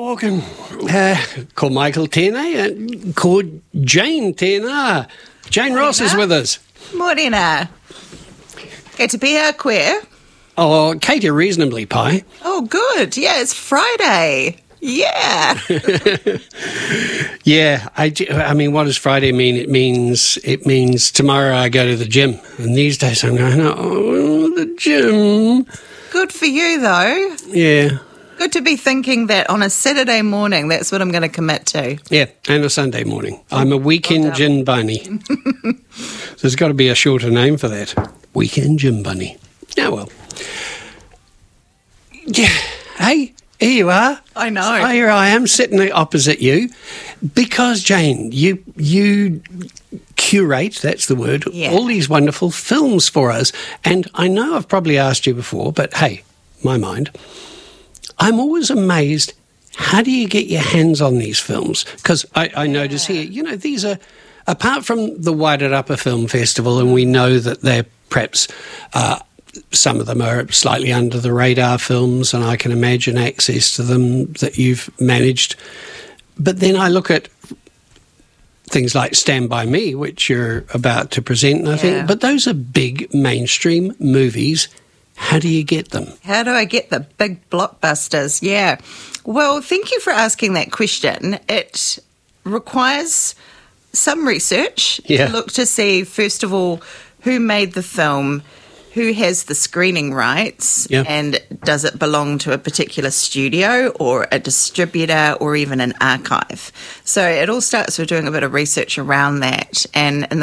Morgan. Called Michael Tena, called Jane Tena. Jane Ross is with us. Morena. Good to be here, queer. Oh, Katie, reasonably pie. Oh, good. Yeah, it's Friday. Yeah. Yeah, I mean, what does Friday mean? It means tomorrow I go to the gym. And these days I'm going, oh, the gym. Good for you, though. Yeah. Good to be thinking that on a Saturday morning, that's what I'm going to commit to. Yeah, and a Sunday morning. I'm a weekend gin bunny. There's got to be a shorter name for that. Weekend gin bunny. Oh, well. Yeah. Hey, here you are. I know. So here I am sitting opposite you because, Jane, you curate, that's the word, all these wonderful films for us. And I know I've probably asked you before, but hey, my mind, I'm always amazed, how do you get your hands on these films? Because I notice here, you know, these are, apart from the Wairarapa Film Festival, and we know that they're perhaps, some of them are slightly under the radar films, and I can imagine access to them that you've managed. But then I look at things like Stand By Me, which you're about to present, and I think, but those are big mainstream movies. How do you get them? How do I get the big blockbusters? Yeah. Well, thank you for asking that question. It requires some research to look to see, first of all, who made the film, who has the screening rights, and does it belong to a particular studio or a distributor or even an archive? So it all starts with doing a bit of research around that. And in